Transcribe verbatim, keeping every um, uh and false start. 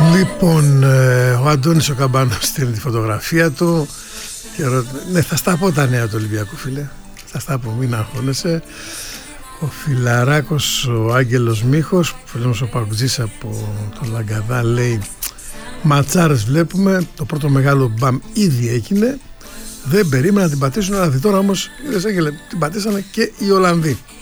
Λοιπόν, ο Αντώνης ο Καμπάνος στέλνει τη φωτογραφία του και ρω... ναι, θα στα πω τα νέα του Ολυμπιακού, φίλε. Θα στα πω, μην αγχώνεσαι. Ο Φιλαράκος, ο Άγγελος Μίχος, φίλος ο Παουτζής από το Λαγκαδά, λέει ματσάρες βλέπουμε, το πρώτο μεγάλο μπαμ ήδη έγινε, δεν περίμενα να την πατήσουν, αλλά τώρα όμως, είδες Άγγελε, την πατήσανε και οι Ολλανδοί.